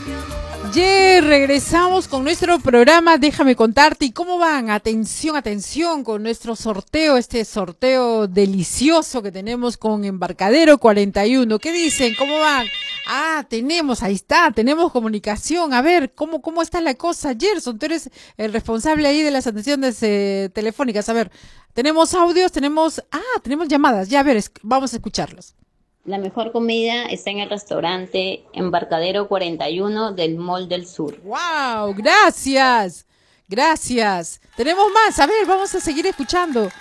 Regresamos con nuestro programa Déjame Contarte. ¿Y cómo van? Atención, atención con nuestro sorteo, este sorteo delicioso que tenemos con Embarcadero 41. ¿Qué dicen? ¿Cómo van? Ahí está, tenemos comunicación. A ver, ¿cómo está la cosa? Gerson, tú eres el responsable ahí de las atenciones telefónicas. A ver, tenemos audios, tenemos llamadas. Ya, a ver, vamos a escucharlos. La mejor comida está en el restaurante Embarcadero 41 del Mall del Sur. ¡Wow! Gracias. Gracias. Tenemos más. A ver, vamos a seguir escuchando.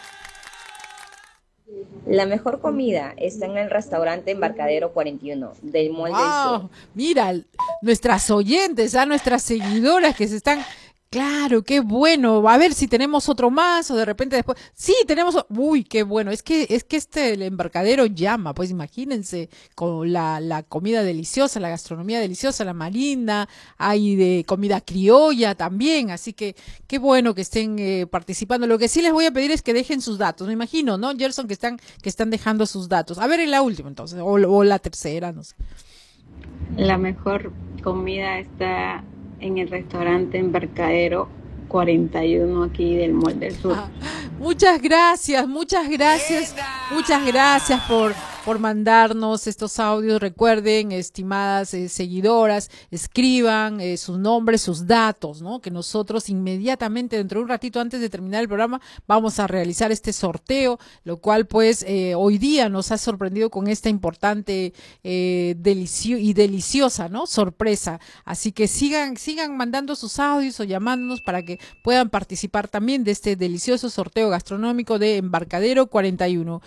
La mejor comida está en el restaurante Embarcadero 41 del Mall del Sur. ¡Wow! Mira, nuestras oyentes, nuestras seguidoras que se están... Claro, qué bueno. A ver si tenemos otro más o de repente después. Sí, tenemos. Uy, qué bueno. Es que el Embarcadero llama, pues imagínense, con la comida deliciosa, la gastronomía deliciosa, la marina, hay de comida criolla también. Así que qué bueno que estén participando. Lo que sí les voy a pedir es que dejen sus datos. Me imagino, ¿no, Gerson, que están dejando sus datos? A ver, en la última entonces, o la tercera, no sé. La mejor comida está en el restaurante Embarcadero 41 aquí del Mall del Sur. Muchas gracias, muchas gracias por mandarnos estos audios. Recuerden, estimadas seguidoras, escriban sus nombres, sus datos, ¿no? Que nosotros inmediatamente, dentro de un ratito antes de terminar el programa, vamos a realizar este sorteo, lo cual pues hoy día nos ha sorprendido con esta importante y deliciosa, ¿no? Sorpresa. Así que sigan mandando sus audios o llamándonos para que puedan participar también de este delicioso sorteo gastronómico de Embarcadero 41.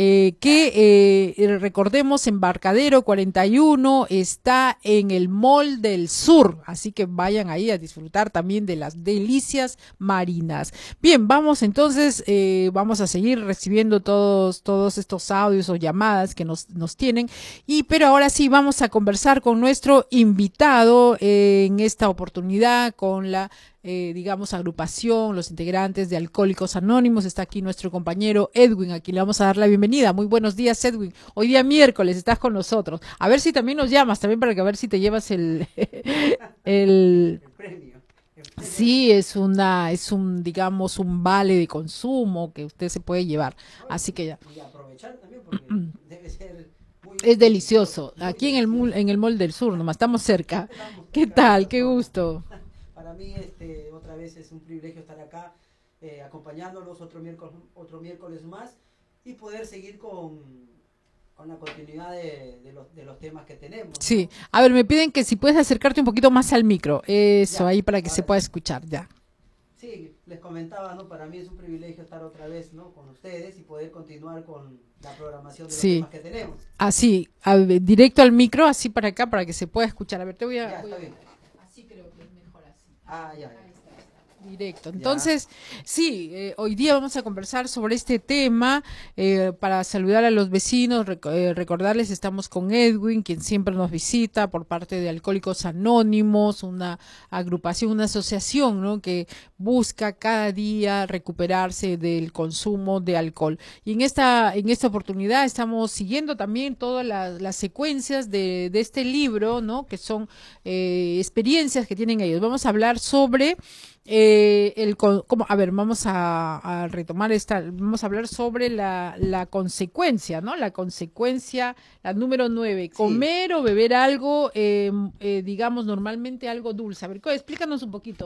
Recordemos, Embarcadero 41 está en el Mall del Sur, así que vayan ahí a disfrutar también de las delicias marinas. Bien, vamos entonces, vamos a seguir recibiendo todos estos audios o llamadas que nos tienen, pero ahora sí vamos a conversar con nuestro invitado en esta oportunidad, con la agrupación, los integrantes de Alcohólicos Anónimos. Está aquí nuestro compañero Edwin, a quien le vamos a dar la bienvenida. Muy buenos días, Edwin. Hoy día miércoles estás con nosotros. A ver si también nos llamas, también para que a ver si te llevas el premio. Sí, es un vale de consumo que usted se puede llevar. Así que ya. Y aprovechar también porque debe ser muy Es delicioso. Aquí en el Mall del Sur, nomás estamos cerca. ¿Qué tal? Qué gusto. Para mí, otra vez es un privilegio estar acá acompañándolos otro miércoles más y poder seguir con la continuidad de los temas que tenemos, ¿no? Sí. A ver, me piden que si puedes acercarte un poquito más al micro. Eso, Ya, ahí para que se ahora pueda sí. escuchar, ya. Sí, les comentaba, ¿no? Para mí es un privilegio estar otra vez, ¿no? Con ustedes y poder continuar con la programación de los Sí. temas que tenemos. Así, directo al micro, así para acá, para que se pueda escuchar. A ver, te voy a... Ya, está bien. Así creo que es mejor así. Ya. Directo. Entonces, sí, hoy día vamos a conversar sobre este tema para saludar a los vecinos, recordarles, estamos con Edwin, quien siempre nos visita por parte de Alcohólicos Anónimos, una agrupación, una asociación, ¿no? Que busca cada día recuperarse del consumo de alcohol. Y en esta oportunidad estamos siguiendo también todas las secuencias de este libro, ¿no? Que son experiencias que tienen ellos. Vamos a hablar sobre vamos a retomar vamos a hablar sobre la consecuencia, ¿no? La consecuencia, la número 9, comer o beber algo, digamos normalmente algo dulce. A ver, explícanos un poquito.